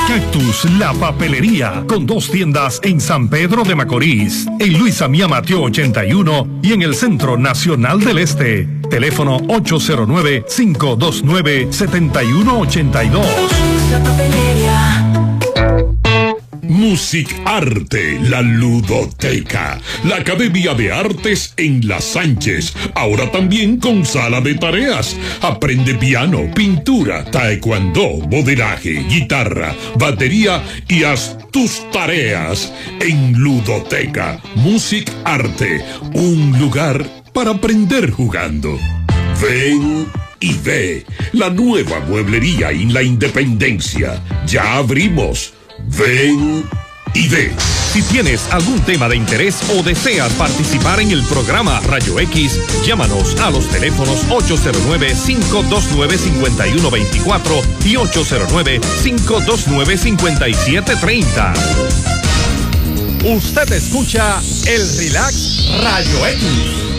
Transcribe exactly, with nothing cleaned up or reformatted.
Cactus, la papelería, con dos tiendas en San Pedro de Macorís, en Luis Amía Mateo ochenta y uno y en el Centro Nacional del Este. Teléfono ocho cero nueve, cinco dos nueve, siete uno ocho dos. La papelería. Music Arte, la ludoteca, la Academia de Artes en La Sánchez, ahora también con sala de tareas. Aprende piano, pintura, taekwondo, modelaje, guitarra, batería y haz tus tareas en Ludoteca. Music Arte, un lugar para aprender jugando. Ven y ve la nueva mueblería en la Independencia. Ya abrimos. Ven y ve. Si tienes algún tema de interés o deseas participar en el programa Rayo X, llámanos a los teléfonos ocho cero nueve, cinco dos nueve, cinco uno dos cuatro y ocho cero nueve, cinco dos nueve, cinco siete tres cero. Usted escucha el Relax Rayo X.